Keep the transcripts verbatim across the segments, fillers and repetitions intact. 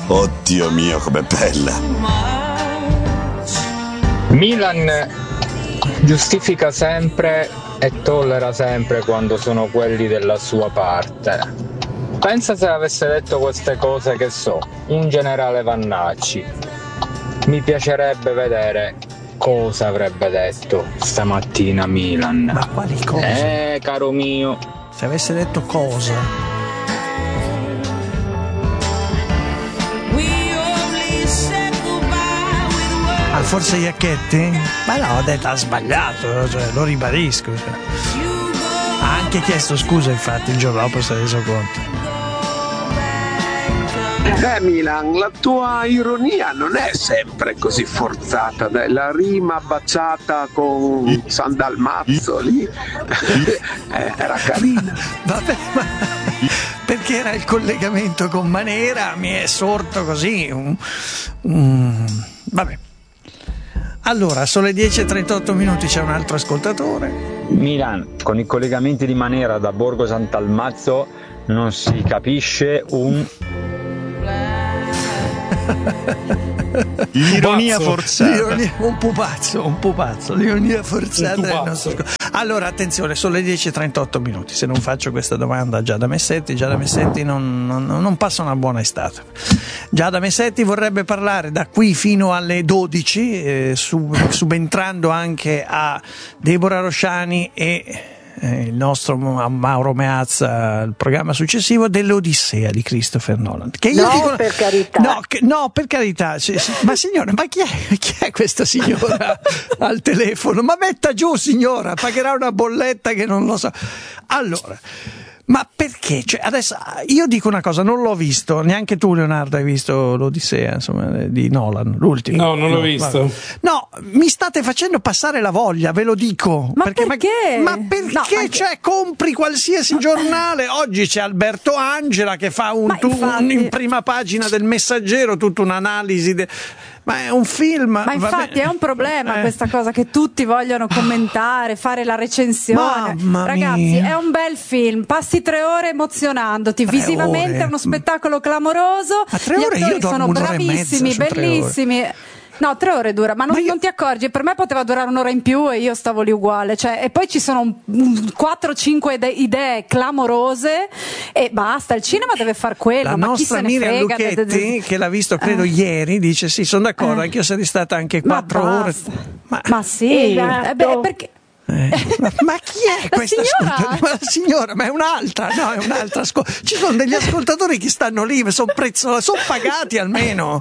Oddio mio, com'è bella. Milan giustifica sempre e tollera sempre quando sono quelli della sua parte. Pensa se avesse detto queste cose, che so, un generale Vannacci. Mi piacerebbe vedere cosa avrebbe detto stamattina Milan. Ma quali cose? Eh, caro mio. Se avesse detto cosa? Ah, forse Iacchetti? Ma no, ha detto, ha sbagliato, cioè, lo ribadisco. Cioè. Ha anche chiesto scusa, infatti, il giorno dopo si è reso conto. Eh Milan, la tua ironia non è sempre così forzata, dai. La rima baciata con San Dalmazzo lì eh, era carina. Vabbè, ma perché era il collegamento con Manera, mi è sorto così un, un... vabbè. Allora, sono le dieci e trentotto minuti, c'è un altro ascoltatore. Milan, con i collegamenti di Manera da Borgo Sant'Almazzo non si capisce un... Ironia forzata. L'ironia, un pupazzo, un pupazzo, l'ironia forzata del nostro... Allora, attenzione, sono le dieci e trentotto minuti. Se non faccio questa domanda a Giada Messetti, Giada Messetti non, non, non passa una buona estate. Giada Messetti vorrebbe parlare da qui fino alle dodici, eh, sub, subentrando anche a Deborah Rosciani e eh, il nostro Mauro Meazza, il programma successivo, dell'Odissea di Christopher Nolan. Che io no, dico, per carità. No, che, no, per carità. Sì, sì. Ma signora, ma chi è, chi è questa signora al telefono? Ma metta giù, signora, pagherà una bolletta che non lo so. Allora, ma perché? Cioè, adesso io dico una cosa, non l'ho visto, neanche tu Leonardo hai visto l'Odissea, insomma, di Nolan, l'ultimo. No, non l'ho no, visto. Vabbè. No, mi state facendo passare la voglia, ve lo dico. Ma perché? perché? Ma, ma perché? No, ma cioè, compri qualsiasi ma... giornale, oggi c'è Alberto Angela che fa un, tu, infatti... un in prima pagina del Messaggero, tutta un'analisi de... Ma è un film. Ma infatti vabbè. è un problema eh. questa cosa che tutti vogliono commentare, fare la recensione. Mamma Ragazzi, mia. è un bel film, passi tre ore emozionandoti, tre visivamente ore. È uno spettacolo clamoroso. Ma tre Gli ore attori io dormo sono un'ora bravissimi, e mezza su bellissimi. No, tre ore dura, ma non, ma io... non ti accorgi, per me poteva durare un'ora in più e io stavo lì uguale, cioè, e poi ci sono quattro cinque idee clamorose e basta, il cinema deve far quello, la ma chi nostra se ne Miriam frega. Lucchetti, de, de, de... che l'ha visto credo eh. ieri, dice sì, sono d'accordo, eh. anche io sarei stata anche quattro ore. Ma, ma sì, esatto. eh beh, perché... Eh, ma, ma chi è la questa signora? ascoltatrice? Ma la signora, ma è un'altra, no, è un'altra. Ci sono degli ascoltatori che stanno lì, sono prezzo, sono pagati almeno.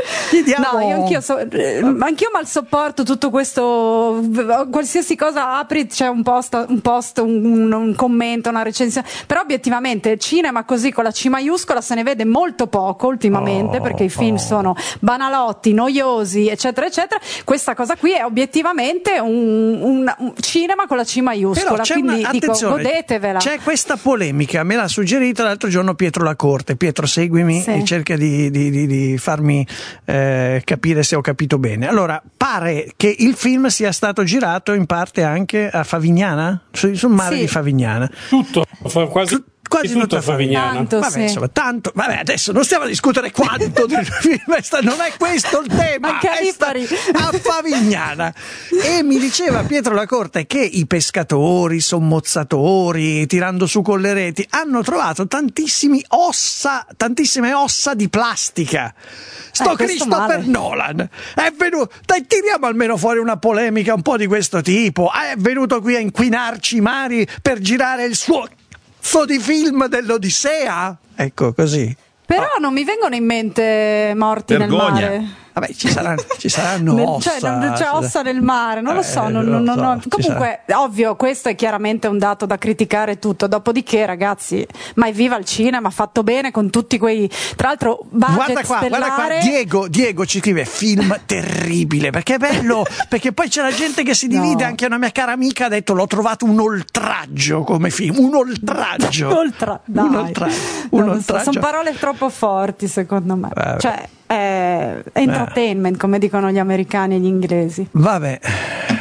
No, io anch'io, so, anch'io mal sopporto tutto questo, qualsiasi cosa apri c'è un post, un, post un, un commento, una recensione, però obiettivamente il cinema così con la C maiuscola se ne vede molto poco ultimamente, oh, perché i film oh. sono banalotti, noiosi eccetera eccetera. Questa cosa qui è obiettivamente un, un, un cinema con la C maiuscola, quindi una, dico, godetevela. C'è questa polemica, me l'ha suggerita l'altro giorno Pietro Lacorte. Pietro, seguimi sì. e cerca di, di, di, di farmi Eh, capire se ho capito bene. Allora, pare che il film sia stato girato in parte anche a Favignana, sul, sul mare sì. di Favignana. Tutto, quasi Tut- quasi tutto a Favignana. Tanto, vabbè, sì. insomma, tanto, vabbè, adesso non stiamo a discutere quanto del film, non è questo il tema, è sta- a Favignana. E mi diceva Pietro Lacorte che i pescatori, sommozzatori, tirando su con le reti, hanno trovato tantissimi ossa, tantissime ossa di plastica. Sto eh, Christopher Nolan è venuto, dai, tiriamo almeno fuori una polemica un po' di questo tipo. È venuto qui a inquinarci i mari per girare il suo so di film dell'Odissea? Ecco, così. Però oh. non mi vengono in mente morti Vergogna. nel mare. Vabbè, ci saranno, ci saranno nel, ossa. Cioè, non c'è ossa nel mare, non lo so. Eh, non, lo non, so, non, comunque, ovvio, questo è chiaramente un dato da criticare tutto. Dopodiché, ragazzi, mai viva il cinema, fatto bene con tutti quei. Tra l'altro, budget guarda qua, stellare. guarda qua, Diego, Diego ci scrive film terribile, perché è bello, perché poi c'è la gente che si divide, no. Anche una mia cara amica ha detto l'ho trovato un oltraggio come film, un oltraggio. Oltra- dai. Un oltraggio. Un oltraggio. So, sono parole troppo forti secondo me. Vabbè. Cioè, è entertainment, come dicono gli americani e gli inglesi. Vabbè.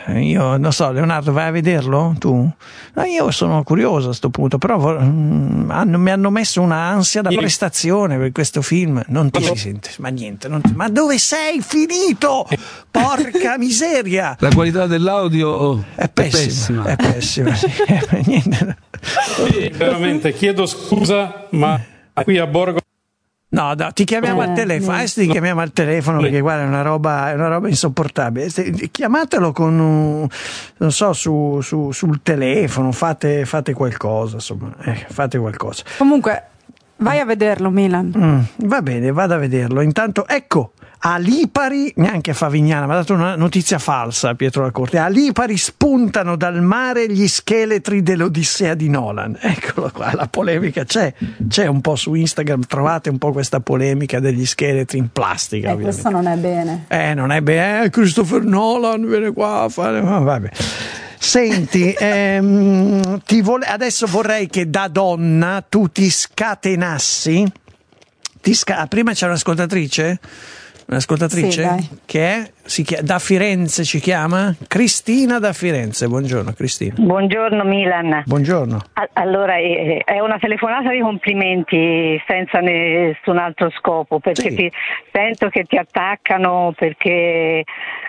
io non so, Leonardo, vai a vederlo tu? No, io sono curioso a sto punto, però mh, hanno, mi hanno messo una ansia da prestazione per questo film, non ti si sente, ma niente, non ti, ma dove sei finito? Porca miseria! La qualità dell'audio è pessima, è pessima, sì. Niente. Sì, veramente chiedo scusa, ma qui a Borgo no, no, ti chiamiamo eh, al telefono, adesso ti no. chiamiamo al telefono perché guarda è una roba, è una roba insopportabile. Chiamatelo con un, non so, su, su, sul telefono, fate, fate qualcosa, insomma, eh, fate qualcosa. Comunque, vai a vederlo, Milan. Mm, va bene, vado a vederlo. Intanto, ecco, a Lipari, neanche a Favignana, mi ha dato una notizia falsa Pietro La Corte, a Lipari spuntano dal mare gli scheletri dell'Odissea di Nolan. Eccolo qua, la polemica c'è, c'è un po' su Instagram, trovate un po' questa polemica degli scheletri in plastica. Eh, questo non è bene. Eh, non è bene, eh, Christopher Nolan viene qua a fare... Oh, vabbè. Senti, ehm, ti vole... adesso vorrei che da donna tu ti scatenassi, ti sca... prima c'è un'ascoltatrice? Un'ascoltatrice sì, che è, si chiama, da Firenze ci chiama Cristina da Firenze. Buongiorno Cristina. Buongiorno Milan. Buongiorno. Allora è una telefonata di complimenti senza nessun altro scopo, perché sì. ti, sento che ti attaccano perché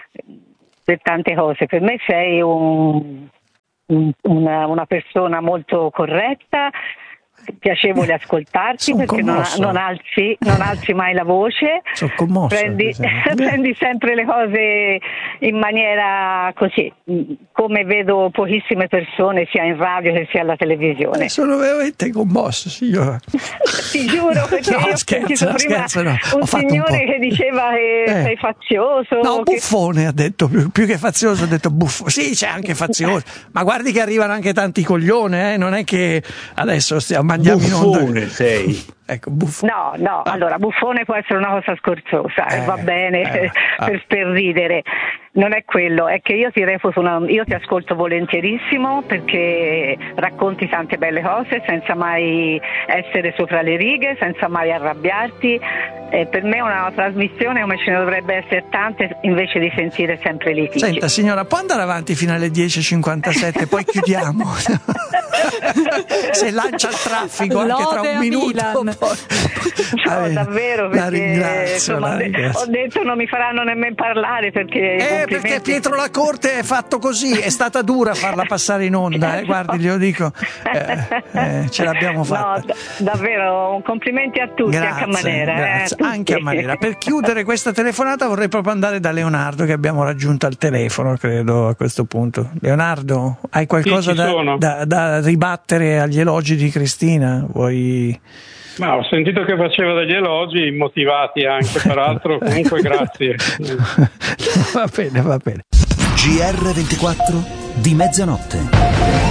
per tante cose. Per me sei un, un, una, una persona molto corretta, piacevole ascoltarti. Sono perché non, non, alzi, non alzi mai la voce. Sono commosso. Prendi, prendi sempre le cose in maniera così, come vedo pochissime persone sia in radio che sia alla televisione. Eh, sono veramente commosso, signora. Ti giuro, perché no, io scherzo, ho prima scherzo, no. un ho signore un che diceva che eh. sei fazioso. No, che... buffone ha detto, più, più che fazioso ha detto buffone. Sì, c'è anche fazioso, ma guardi che arrivano anche tanti coglione, eh? Non è che adesso stiamo mangiando buffone sei. Ecco, buffone. No, no, ah. allora buffone può essere una cosa scorzosa, eh, va bene, eh, per, per ridere. Non è quello, è che io ti reputo una, io ti ascolto volentierissimo perché racconti tante belle cose senza mai essere sopra le righe, senza mai arrabbiarti. E per me è una trasmissione come ce ne dovrebbe essere tante, invece di sentire sempre litigi. Senta signora, può andare avanti fino alle dieci e cinquantasette, poi chiudiamo. Se lancia il traffico anche tra un minuto poi... No, ah, davvero, perché la ringrazio, insomma, la ringrazio. Ho detto non mi faranno nemmeno parlare perché eh perché Pietro La Corte è fatto così, è stata dura farla passare in onda, eh, guardi, glielo dico, eh, eh, ce l'abbiamo fatta. No, d- davvero complimenti a tutti, grazie, anche a maniera, grazie. Eh, anche a maniera. Per chiudere questa telefonata vorrei proprio andare da Leonardo, che abbiamo raggiunto al telefono, credo, a questo punto. Leonardo, hai qualcosa sì, da, da, da ribattere agli elogi di Cristina? Vuoi... Ma ho sentito che faceva degli elogi motivati anche, peraltro, comunque grazie. Va bene, va bene. G R ventiquattro di mezzanotte.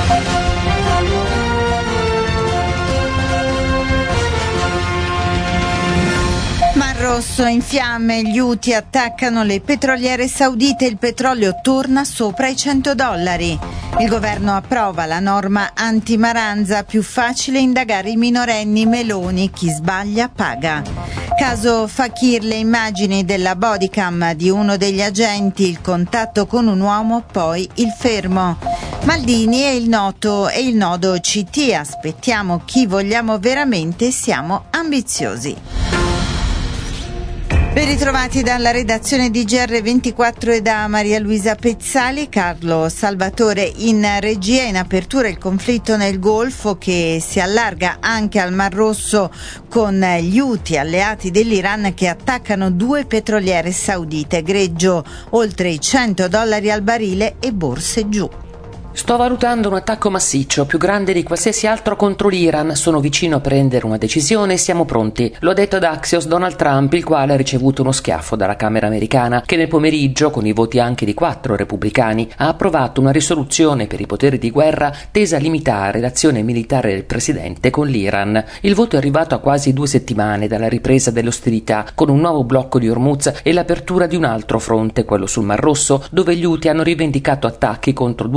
Rosso in fiamme, gli Houthi attaccano le petroliere saudite, il petrolio torna sopra i cento dollari. Il governo approva la norma anti-Maranza, più facile indagare i minorenni, Meloni, chi sbaglia paga. Caso Fakir, le immagini della bodycam di uno degli agenti, il contatto con un uomo, poi il fermo. Maldini e il noto e il nodo C T, aspettiamo chi vogliamo veramente, siamo ambiziosi. Ben ritrovati dalla redazione di G R ventiquattro e da Maria Luisa Pezzali. Carlo Salvatore in regia. In apertura il conflitto nel Golfo che si allarga anche al Mar Rosso con gli Houthi, alleati dell'Iran, che attaccano due petroliere saudite. Greggio oltre i cento dollari al barile e borse giù. Sto valutando un attacco massiccio, più grande di qualsiasi altro contro l'Iran. Sono vicino a prendere una decisione e siamo pronti. Lo ha detto ad Axios Donald Trump, il quale ha ricevuto uno schiaffo dalla Camera americana, che nel pomeriggio, con i voti anche di quattro repubblicani, ha approvato una risoluzione per i poteri di guerra tesa a limitare l'azione militare del presidente con l'Iran. Il voto è arrivato a quasi due settimane dalla ripresa delle ostilità, con un nuovo blocco di Hormuz e l'apertura di un altro fronte, quello sul Mar Rosso, dove gli Houthi hanno rivendicato attacchi contro due petrolieri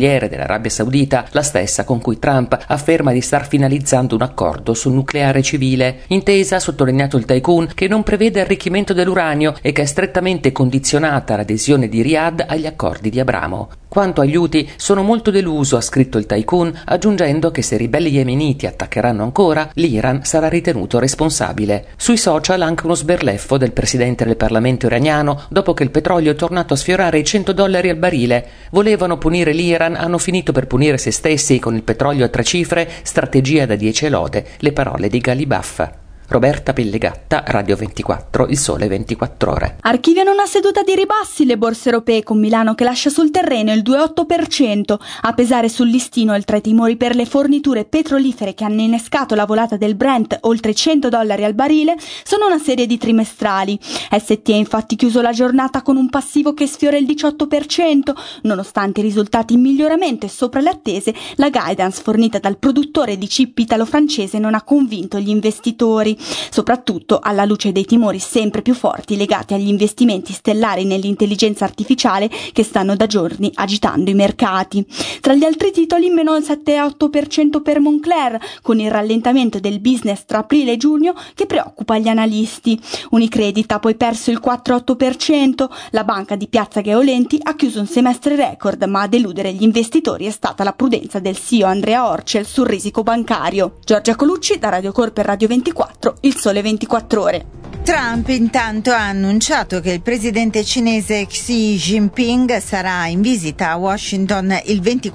petroliere dell'Arabia Saudita, la stessa con cui Trump afferma di star finalizzando un accordo sul nucleare civile. Intesa, ha sottolineato il tycoon, che non prevede arricchimento dell'uranio e che è strettamente condizionata all'adesione di Riyadh agli accordi di Abramo. Quanto agli Houthi, sono molto deluso, ha scritto il tycoon, aggiungendo che se i ribelli yemeniti attaccheranno ancora, l'Iran sarà ritenuto responsabile. Sui social anche uno sberleffo del presidente del Parlamento iraniano dopo che il petrolio è tornato a sfiorare i cento dollari al barile. Volevano punire l'Iran, hanno finito per punire se stessi con il petrolio a tre cifre, strategia da dieci lode, le parole di Galibaf. Roberta Pellegatta, Radio ventiquattro, Il Sole ventiquattro Ore. Archiviano una seduta di ribassi le borse europee, con Milano che lascia sul terreno il due virgola otto per cento. A pesare sul listino, oltre ai timori per le forniture petrolifere che hanno innescato la volata del Brent oltre cento dollari al barile, sono una serie di trimestrali. S T ha infatti chiuso la giornata con un passivo che sfiora il diciotto per cento. Nonostante i risultati in miglioramento e sopra le attese, la guidance fornita dal produttore di chip italo-francese non ha convinto gli investitori, soprattutto alla luce dei timori sempre più forti legati agli investimenti stellari nell'intelligenza artificiale che stanno da giorni agitando i mercati. Tra gli altri titoli, meno il sette virgola otto per cento per Moncler, con il rallentamento del business tra aprile e giugno che preoccupa gli analisti. Unicredit ha poi perso il quattro virgola otto per cento, la banca di Piazza Gaolenti ha chiuso un semestre record, ma a deludere gli investitori è stata la prudenza del C E O Andrea Orcel sul risico bancario. Giorgia Colucci, da Radio Corp e Radio ventiquattro, Il Sole ventiquattro Ore. Trump intanto ha annunciato che il presidente cinese Xi Jinping sarà in visita a Washington il ventiquattro